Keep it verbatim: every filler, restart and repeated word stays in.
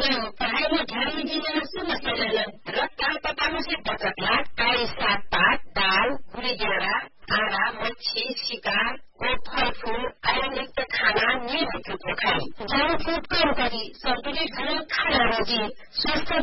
पढाइमा ध्यान दिने समस्या लेलन र तालपतामा से बचत लाग काई साग पात दाल गुडी गेडा आरा मच्छी शिकार और फलफूल आयुर्वेद खाना नियमित रूप से खाएं। जंक फूड कम करी संतुलित खाना खाना रोजी स्वस्थ